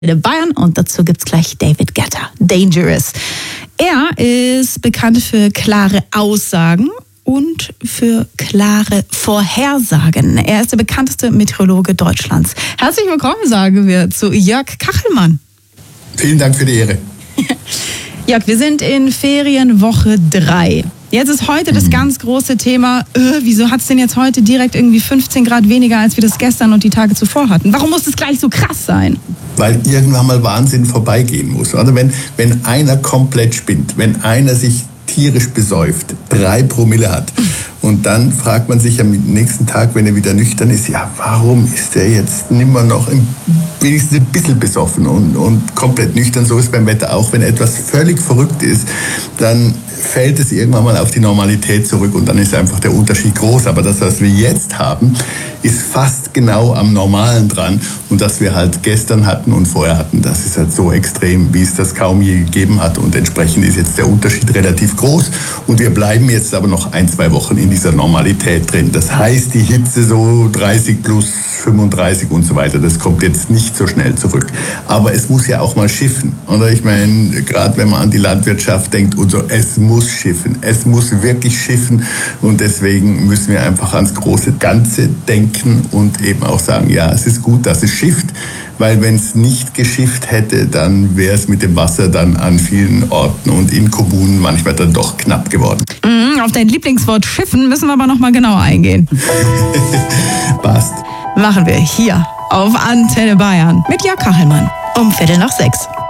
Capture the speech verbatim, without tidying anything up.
Bayern und dazu gibt's gleich David Guetta, Dangerous. Er ist bekannt für klare Aussagen und für klare Vorhersagen. Er ist der bekannteste Meteorologe Deutschlands. Herzlich willkommen, sagen wir, zu Jörg Kachelmann. Vielen Dank für die Ehre. Jörg, wir sind in Ferienwoche drei. Jetzt ist heute das ganz große Thema, äh, wieso hat es denn jetzt heute direkt irgendwie fünfzehn Grad weniger, als wir das gestern und die Tage zuvor hatten? Warum muss es gleich so krass sein? Weil irgendwann mal Wahnsinn vorbeigehen muss. Oder wenn, wenn einer komplett spinnt, wenn einer sich tierisch besäuft, drei Promille hat und dann fragt man sich am nächsten Tag, wenn er wieder nüchtern ist, ja, warum ist er jetzt nimmer noch im, wenigstens ein bisschen besoffen und, und komplett nüchtern? So ist es beim Wetter auch. Wenn etwas völlig verrückt ist, dann fällt es irgendwann mal auf die Normalität zurück und dann ist einfach der Unterschied groß. Aber das, was wir jetzt haben, ist fast genau am Normalen dran. Und das wir halt gestern hatten und vorher hatten, das ist halt so extrem, wie es das kaum je gegeben hat. Und entsprechend ist jetzt der Unterschied relativ groß. Und wir bleiben jetzt aber noch ein, zwei Wochen in dieser Normalität drin. Das heißt, die Hitze so dreißig plus fünfunddreißig und so weiter, das kommt jetzt nicht so schnell zurück. Aber es muss ja auch mal schiffen. Oder ich meine, gerade wenn man an die Landwirtschaft denkt und so, es muss schiffen. Es muss wirklich schiffen. Und deswegen müssen wir einfach ans große Ganze denken und eben auch sagen, ja, es ist gut, dass es schifft. Weil wenn es nicht geschifft hätte, dann wäre es mit dem Wasser dann an vielen Orten und in Kommunen manchmal dann doch knapp geworden. Mhm, auf dein Lieblingswort schiffen müssen wir aber noch mal genauer eingehen. Passt. Machen wir hier auf Antenne Bayern mit Jörg Kachelmann um Viertel nach sechs.